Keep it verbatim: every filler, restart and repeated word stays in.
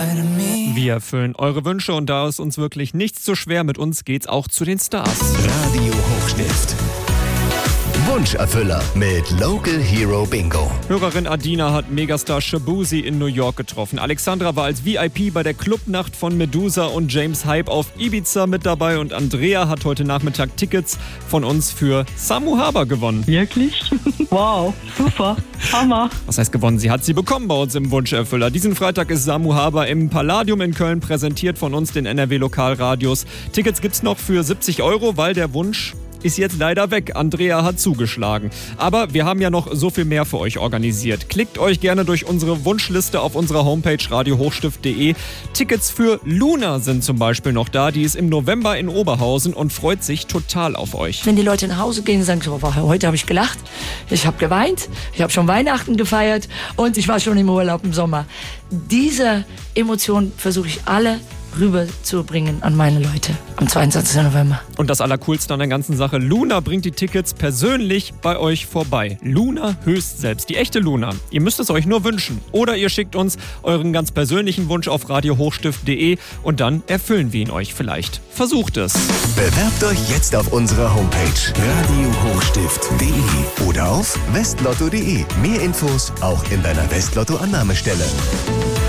Wir erfüllen eure Wünsche und da ist uns wirklich nichts zu schwer, mit uns geht's auch zu den Stars. Radio Hochstift. Wunscherfüller mit Local Hero Bingo. Hörerin Adina hat Megastar Shabuzi in New York getroffen. Alexandra war als V I P bei der Clubnacht von Medusa und James Hype auf Ibiza mit dabei und Andrea hat heute Nachmittag Tickets von uns für Samu Haber gewonnen. Wirklich? Wow, super, Hammer. Was heißt gewonnen? Sie hat sie bekommen bei uns im Wunscherfüller. Diesen Freitag ist Samu Haber im Palladium in Köln präsentiert von uns, den N R W Lokalradios. Tickets gibt's noch für siebzig Euro, weil der Wunsch ist jetzt leider weg. Andrea hat zugeschlagen. Aber wir haben ja noch so viel mehr für euch organisiert. Klickt euch gerne durch unsere Wunschliste auf unserer Homepage radio hochstift punkt de. Tickets für Luna sind zum Beispiel noch da. Die ist im November in Oberhausen und freut sich total auf euch. Wenn die Leute nach Hause gehen und sagen, so, heute habe ich gelacht, ich habe geweint, ich habe schon Weihnachten gefeiert und ich war schon im Urlaub im Sommer. Diese Emotionen versuche ich alle rüberzubringen an meine Leute am zweiundzwanzigsten November. Und das Allercoolste an der ganzen Sache, Luna bringt die Tickets persönlich bei euch vorbei. Luna höchst selbst, die echte Luna. Ihr müsst es euch nur wünschen. Oder ihr schickt uns euren ganz persönlichen Wunsch auf radio hochstift punkt de und dann erfüllen wir ihn euch vielleicht. Versucht es. Bewerbt euch jetzt auf unserer Homepage radio hochstift punkt de oder auf westlotto punkt de. Mehr Infos auch in deiner Westlotto-Annahmestelle.